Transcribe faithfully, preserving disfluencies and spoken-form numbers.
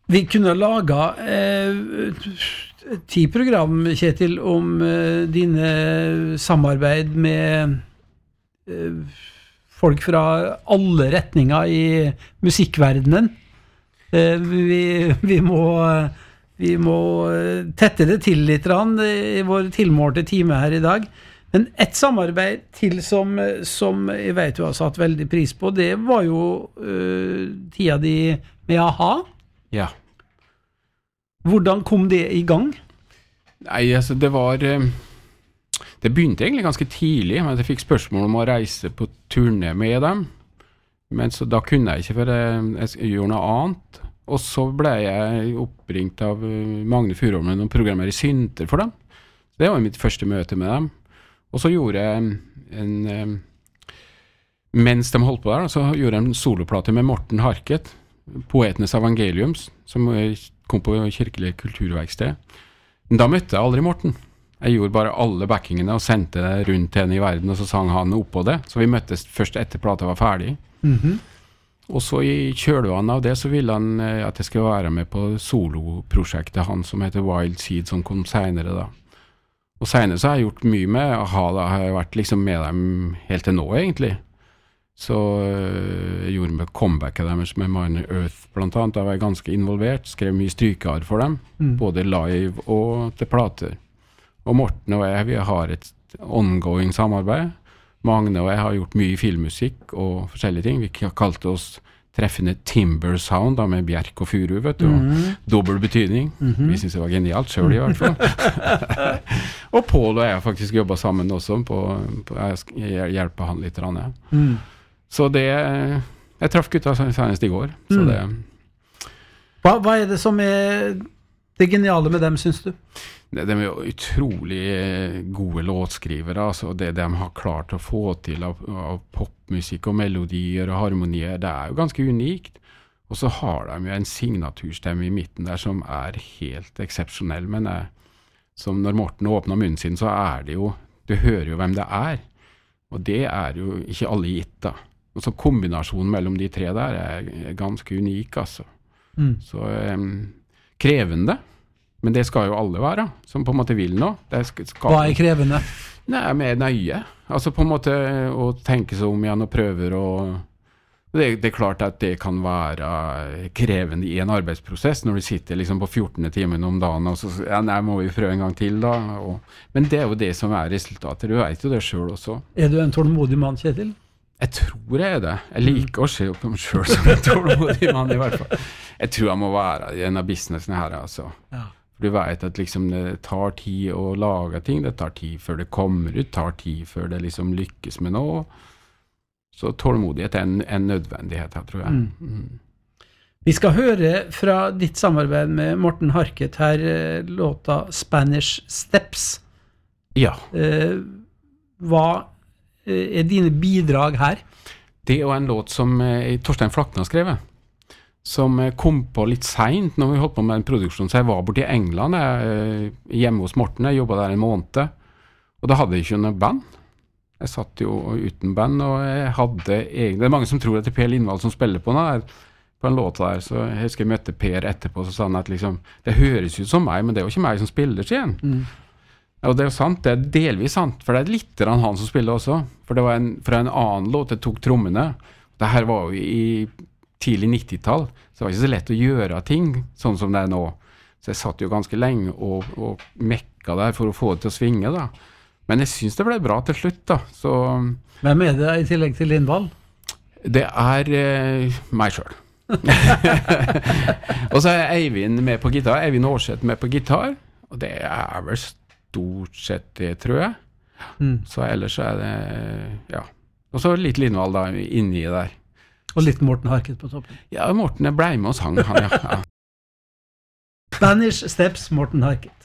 Vi kunne laga eh, ti program, Kjetil, om eh, dine samarbeid med eh, folk fra alle retninger i musikkverdenen. Eh, vi, vi må... Vi må tette det til litt i vår tilmålte time her i dag. Men et samarbeid til som, som jeg vet du har satt veldig pris på, det var jo uh, tida di med A-ha. Ja. Hvordan kom det i gang? Nei, altså det var... Det begynte egentlig ganske tidlig, men jeg fikk spørsmål om å reise på turné med dem. Men så da kunne jeg ikke, for jeg, jeg gjorde noe annet. Og så ble jeg oppringt av Magne Furuholmen noen programmer i Synter for dem. Det var mitt første møte med dem. Og så gjorde jeg en, en mens de holdt på der, så gjorde jeg en soloplate med Morten Harket, Poetenes Evangeliums, som kom på Kirkelig Kulturverksted. Da møtte jeg aldri Morten. Jeg gjorde bare alle backingene og sendte det rundt til henne i verden, og så sang han oppå det. Så vi møttes først etter plata var ferdig. Mhm. Og så i kjølvannet av det så ville han eh, at jeg skulle være med på soloprosjektet han som heter Wild Seed, som kom senere da. Og senere så har jeg gjort mye med A-ha, da har jeg vært liksom med dem helt til nå egentlig. Så eh, jeg gjorde med comebacket deres med Minor Earth blant annet, da var jeg ganske involvert, skrev mye strykear for dem, mm. både live og til plater. Og Morten og jeg, vi har et ongoing samarbeid. Magne og jeg har gjort mye filmmusikk og forskjellige ting. Vi kalte oss treffende Timber Sound da, med bjerk og furu, vet du. Mm-hmm. Dobbel betydning. Mm-hmm. Vi synes det var genialt, selv i hvert fall. Og Paul og jeg har faktisk jobbet sammen også, på, på, jeg hjelper han litt. Ja. Mm. Så det, jeg traff gutta senest i går. Så mm. det... Hva, hva er det som er det geniale med dem, synes du? De er jo utrolig gode låtskrivere, altså det de har klart å få til av, av popmusikk og melodier og harmonier, det er jo ganske unikt. Og så har de jo en signaturstemme i midten der som er helt eksepsjonell, men er, som når Morten åpner munnen sin, så er det jo, du hører jo hvem det er. Og det er jo ikke alle gitt da. Og så kombinasjonen mellom de tre der er, er ganske unik, altså. Mm. Så um, krevende. Men det skal jo alle være, som på en måte vil nå. Det skal, Hva er krevende? Nei, med nøye. Altså på en måte å tenke seg om igjen og prøver å... Det, det er klart at det kan være krevende i en arbeidsprosess, når du sitter liksom på fjortende timen om dagen, og så ja, nei, må vi prøve en gang til da. Og, men det er jo det som er resultatet. Du vet jo det selv også. Er du en tålmodig mann, Kjetil? Jeg tror jeg er det. Jeg liker å se på meg selv som en tålmodig mann i hvert fall. Jeg tror jeg må være i en av businessene her, altså. Ja. Du vet at liksom det tar tid å lage ting, det tar tid før det kommer ut, tar tid før det liksom lykkes med noe. Så tålmodighet er en, en nødvendighet her, tror jeg. Mm. Mm. Vi skal høre fra ditt samarbeid med Morten Harket her, låta Spanish Steps. Ja. Eh, hva er dine bidrag her? Det er jo en låt som eh, Torstein Flakne har skrevet, som kom på litt sent når vi holdt på med en produksjon. Så jeg var borte i England, jeg, hjemme hos Morten, jeg jobbet der en måned, og da hadde jeg ikke noe band. Jeg satt jo uten band, og jeg hadde egentlig, det er mange som tror at det er Per Lindvall som spiller på den, på en låt der, så jeg husker jeg møtte Per etterpå, så sa han at liksom, det høres ut som meg, men det er jo ikke meg som spiller siden. Mm. Og det er jo sant, det er delvis sant, for det er litt han som spiller også, for det var en, fra en annen låt, jeg tok trommene. Det her var jo i tidlig nittitall, så det var ikke så lett å gjøre ting sånn som det er nå. Så jeg satt jo ganske lenge og, og mekka der for å få det til å svinge da. Men jeg synes det ble bra til slutt da. Så, hvem er det i tillegg til Lindvall? Det er eh, meg selv. Og så er Eivind med på gitar, Eivind Årseth med på gitar, og det er vel stort sett det, tror jeg. Mm. Så ellers er det, ja. Og så litt Lindvall da inni der. Og litt Morten Harket på toppen. Ja, Morten ble med og sang, han, ja. ja. Spanish Steps, Morten Harket.